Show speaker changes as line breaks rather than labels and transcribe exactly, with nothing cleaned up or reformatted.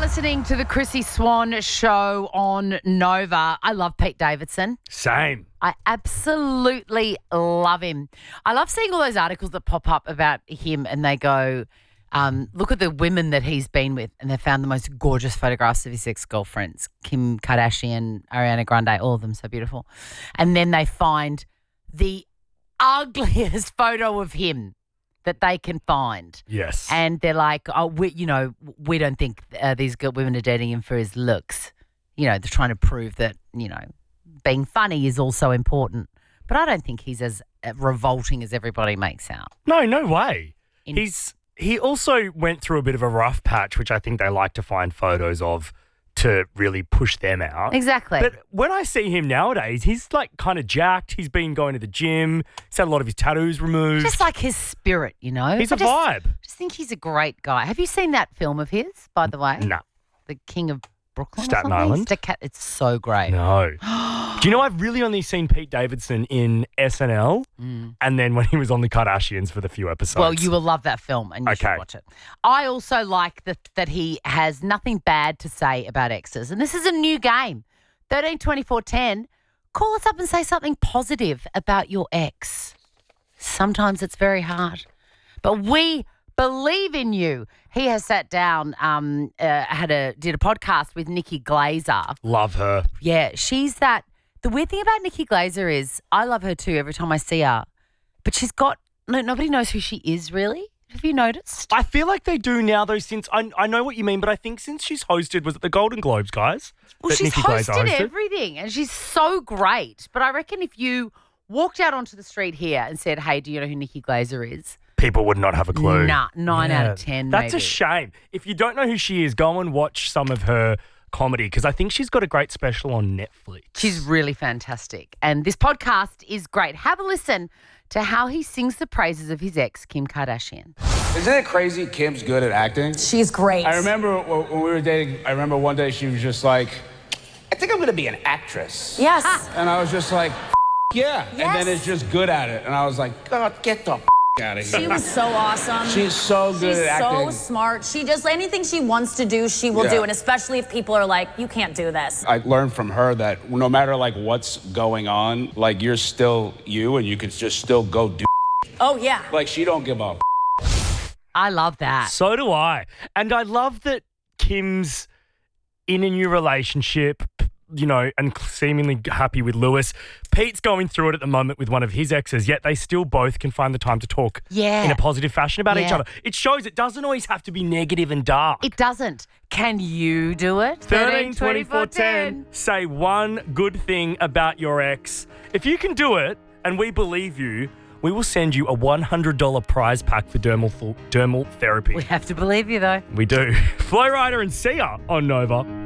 are listening to the Chrissy Swan Show on Nova. I love Pete Davidson.
Same.
I absolutely love him. I love seeing all those articles that pop up about him and they go, um, look at the women that he's been with, and they found the most gorgeous photographs of his ex-girlfriends, Kim Kardashian, Ariana Grande, all of them so beautiful. And then they find the ugliest photo of him that they can find.
Yes.
And they're like, oh, we, you know, we don't think uh, these good women are dating him for his looks. You know, they're trying to prove that, you know, being funny is also important. But I don't think he's as uh, revolting as everybody makes out.
No, no way.
In-
He's He also went through a bit of a rough patch, which I think they like to find photos of to really push them out.
Exactly.
But when I see him nowadays, he's like kind of jacked. He's been going to the gym. He's had a lot of his tattoos removed.
Just like his spirit, you know.
He's
I
a
just,
vibe.
I just think he's a great guy. Have you seen that film of his, by the way?
No.
The King of Brooklyn or
Staten
something?
Island?
Staca- It's so great.
No. Do you know I've really only seen Pete Davidson in S N L
Mm.
and then when he was on the Kardashians for the few episodes.
Well, you will love that film and you
Okay.
should watch it. I also like that that he has nothing bad to say about exes. And this is a new game. thirteen twenty-four ten. Call us up and say something positive about your ex. Sometimes it's very hard. But we believe in you. He has sat down, um, uh, had a did a podcast with Nikki Glazer.
Love her.
Yeah, she's that. The weird thing about Nikki Glazer is I love her too every time I see her. But she's got, no, nobody knows who she is really. Have you noticed?
I feel like they do now, though, since I, I know what you mean, but I think since she's hosted, was it the Golden Globes, guys?
Well,
that
she's
Nikki Glazer
hosted,
hosted?
everything and she's so great. But I reckon if you walked out onto the street here and said, hey, do you know who Nikki Glazer is?
People would not have a clue.
Nah, nine out of ten
That's
maybe.
a shame. If you don't know who she is, go and watch some of her comedy because I think she's got a great special on Netflix.
She's really fantastic. And this podcast is great. Have a listen to how he sings the praises of his ex, Kim Kardashian.
Isn't it crazy Kim's good at acting?
She's great.
I remember when we were dating, I remember one day she was just like, I think I'm gonna be an actress.
Yes.
And I was just like, yeah. And
Yes.
then it's just good at it. And I was like, God, get the out of here.
She was so awesome.
She's so good
She's
at acting.
so smart. She just, anything she wants to do, she will
Yeah.
do. And especially if people are like, you can't do this.
I learned from her that no matter like what's going on, like you're still you and you can just still go do
Oh, yeah.
like she don't give up.
I love that.
So do I. And I love that Kim's in a new relationship, you know, and seemingly happy with Lewis. Pete's going through it at the moment with one of his exes, yet they still both can find the time to talk
Yeah.
in a positive fashion about each
Yeah.
other. It shows it doesn't always have to be negative and dark.
It doesn't. Can you do it?
thirteen twenty-four ten. Say one good thing about your ex. If you can do it, and we believe you, we will send you a one hundred dollars prize pack for dermal, dermal therapy.
We have to believe you though.
We do. Flow Rider and Sia on Nova.